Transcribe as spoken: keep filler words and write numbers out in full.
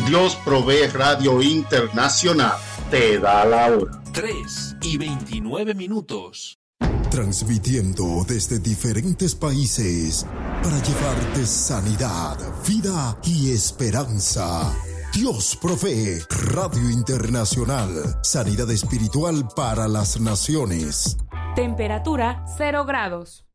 Dios Provee Radio Internacional te da la hora. tres y veintinueve minutos. Transmitiendo desde diferentes países para llevarte sanidad, vida y esperanza. Dios Provee Radio Internacional. Sanidad espiritual para las naciones. Temperatura cero grados.